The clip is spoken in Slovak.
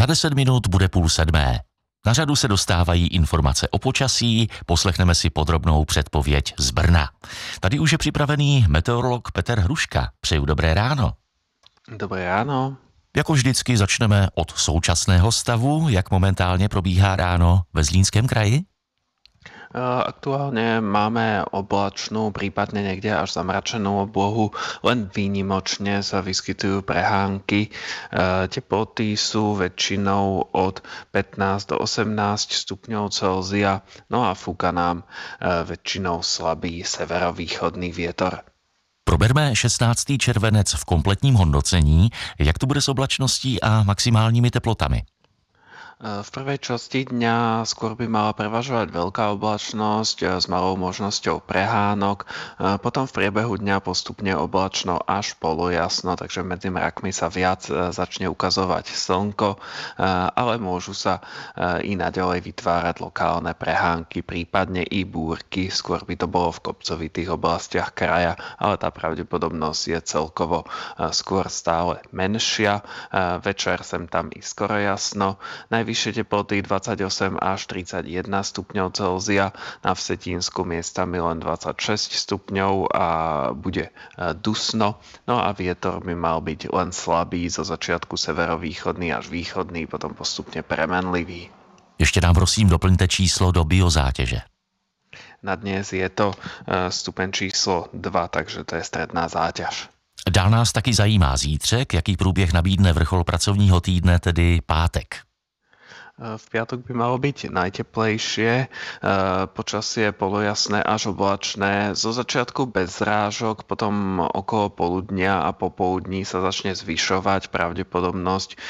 Za 10 minut bude 6:30. Na řadu se dostávají informace o počasí, poslechneme si podrobnou předpověď z Brna. Tady už je připravený meteorolog Petr Hruška. Přeju dobré ráno. Dobré ráno. Jako vždycky začneme od současného stavu, jak momentálně probíhá ráno ve Zlínském kraji. Aktuálne máme oblačnú, prípadne niekde až zamračenú oblohu, len výnimočne sa vyskytujú prehánky. Teploty sú väčšinou od 15 do 18 stupňov Celzia, no a fúka nám väčšinou slabý severovýchodný vietor. Proberme 16. červenec v kompletním hodnocení, jak to bude s oblačností a maximálními teplotami. V prvej časti dňa skôr by mala prevažovať veľká oblačnosť s malou možnosťou prehánok. Potom v priebehu dňa postupne oblačno až polojasno, takže medzi mrakmi sa viac začne ukazovať slnko, ale môžu sa i naďalej vytvárať lokálne prehánky, prípadne i búrky. Skôr by to bolo v kopcovitých oblastiach kraja, ale tá pravdepodobnosť je celkovo skôr stále menšia. Večer sem tam i skoro jasno. Najvyššie teploty 28 až 31 stupňov Celzia, na Vsetínsku miestami len 26 stupňov a bude dusno. No a vietor by mal byť len slabý, zo začiatku severovýchodný až východný, potom postupne premenlivý. Ještě nám prosím doplňte číslo do biozátěže. Na dnes je to stupeň číslo 2, takže to je stredná záťaž. Dál nás taky zajímá zítřek, jaký průběh nabídne vrchol pracovního týdne, tedy pátek. V piatok by malo byť najteplejšie, počasie polojasné až oblačné, zo začiatku bez zrážok, potom okolo poludnia a popoludní sa začne zvyšovať pravdepodobnosť